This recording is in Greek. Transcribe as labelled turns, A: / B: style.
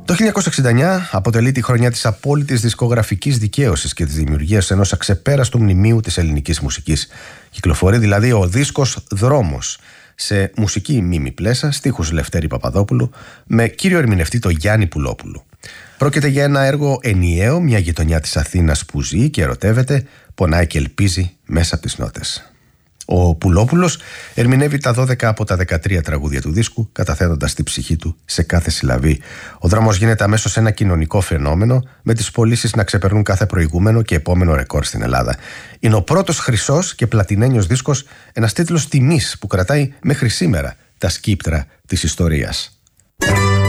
A: Το 1969 αποτελεί τη χρονιά της απόλυτης δισκογραφικής δικαίωσης και της δημιουργίας ενός αξεπέραστου μνημείου της ελληνικής μουσικής. Κυκλοφορεί δηλαδή ο δίσκος «Δρόμος», σε μουσική Μίμη Πλέσα, στίχους Λευτέρη Παπαδόπουλου, με κύριο ερμηνευτή το Γιάννη Πουλόπουλο. Πρόκειται για ένα έργο ενιαίο, μια γειτονιά της Αθήνας που ζει και ερωτεύεται, πονάει και ελπίζει μέσα από τις νότες. Ο Πουλόπουλος ερμηνεύει τα 12 από τα 13 τραγούδια του δίσκου, καταθέτοντας τη ψυχή του σε κάθε συλλαβή. Ο δρόμος γίνεται αμέσως ένα κοινωνικό φαινόμενο, με τις πωλήσεις να ξεπερνούν κάθε προηγούμενο και επόμενο ρεκόρ στην Ελλάδα. Είναι ο πρώτος χρυσός και πλατινένιος δίσκος, ένας τίτλος τιμής που κρατάει μέχρι σήμερα τα σκύπτρα της ιστορίας.